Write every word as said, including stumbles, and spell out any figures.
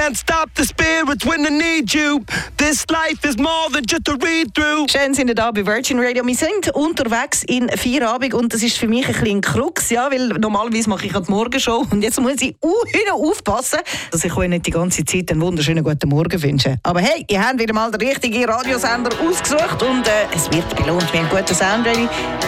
can't stop the spirit when I need you. This life is more than just a read-through. Schön sind wir da bei Virgin Radio. Wir sind unterwegs in Feierabend und das ist für mich ein bisschen Krux, ja, weil normalerweise mache ich die Morgenshow und jetzt muss ich uh, aufpassen, dass ich euch nicht die ganze Zeit einen wunderschönen guten Morgen wünsche. Aber hey, ihr habt wieder mal den richtigen Radiosender ausgesucht und äh, es wird belohnt mit einem guten Sound.